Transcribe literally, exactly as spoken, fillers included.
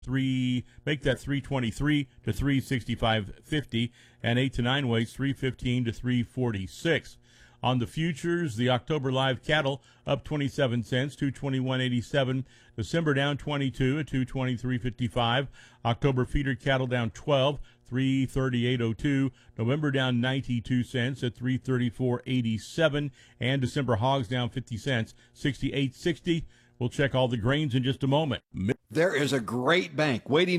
three make that three twenty-three to three sixty-five fifty, and eight to nine weights three fifteen to three forty-six. On the futures, the October live cattle up twenty-seven cents, two twenty-one eighty-seven. December down twenty-two at two twenty-three fifty-five. October feeder cattle down twelve, three thirty-eight oh two. November down ninety-two cents at three thirty-four eighty-seven, and December hogs down fifty cents, sixty-eight sixty. We'll check all the grains in just a moment. There is a great bank waiting